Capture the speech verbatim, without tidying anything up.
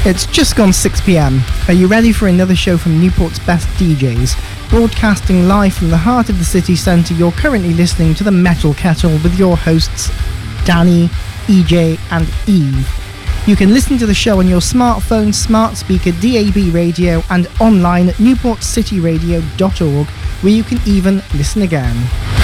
It's just gone six p.m. Are you ready for another show from Newport's best D Js? Broadcasting live from the heart of the city centre, you're currently listening to the Metal Kettle with your hosts, Danny, E J and Eve. You can listen to the show on your smartphone, smart speaker, D A B radio and online at newport city radio dot org, where you can even listen again.